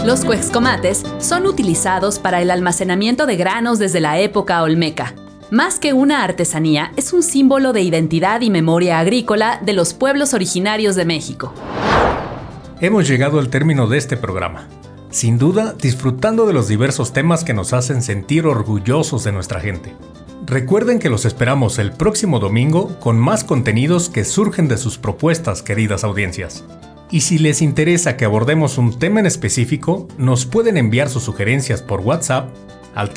Los cuexcomates son utilizados para el almacenamiento de granos desde la época olmeca. Más que una artesanía, es un símbolo de identidad y memoria agrícola de los pueblos originarios de México. Hemos llegado al término de este programa. Sin duda, disfrutando de los diversos temas que nos hacen sentir orgullosos de nuestra gente. Recuerden que los esperamos el próximo domingo con más contenidos que surgen de sus propuestas, queridas audiencias. Y si les interesa que abordemos un tema en específico, nos pueden enviar sus sugerencias por WhatsApp al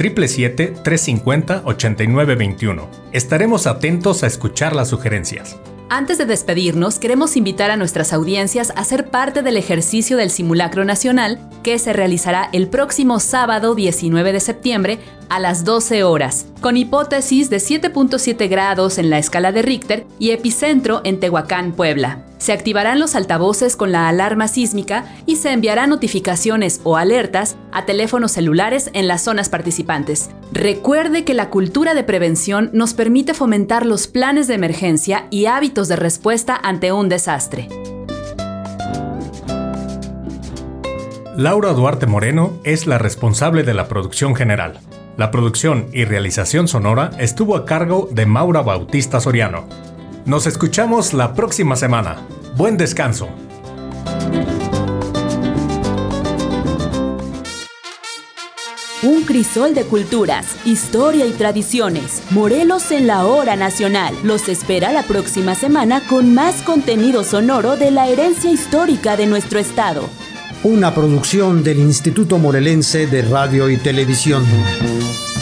777-350-8921. Estaremos atentos a escuchar las sugerencias. Antes de despedirnos, queremos invitar a nuestras audiencias a ser parte del ejercicio del Simulacro Nacional que se realizará el próximo sábado 19 de septiembre a las 12 horas, con hipótesis de 7.7 grados en la escala de Richter y epicentro en Tehuacán, Puebla. Se activarán los altavoces con la alarma sísmica y se enviarán notificaciones o alertas a teléfonos celulares en las zonas participantes. Recuerde que la cultura de prevención nos permite fomentar los planes de emergencia y hábitos de respuesta ante un desastre. Laura Duarte Moreno es la responsable de la producción general. La producción y realización sonora estuvo a cargo de Maura Bautista Soriano. Nos escuchamos la próxima semana. Buen descanso. Un crisol de culturas, historia y tradiciones. Morelos en la hora nacional. Los espera la próxima semana con más contenido sonoro de la herencia histórica de nuestro estado. Una producción del Instituto Morelense de Radio y Televisión.